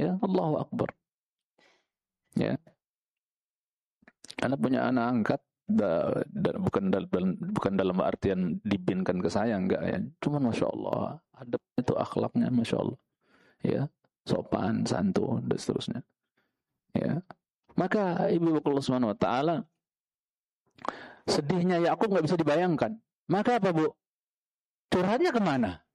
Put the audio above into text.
Ya, Allahu Akbar. Ya. Anak punya anak angkat, bukan dalam artian dipinkan ke saya, enggak ya. Cuman Masya Allah, adab itu akhlaknya Masya Allah. Ya, sopan, santun, dan seterusnya. Ya. Maka Ibu Allah Subhanahu wa taala, sedihnya Yakub nggak bisa dibayangkan. Maka apa, Bu? Curhatnya kemana?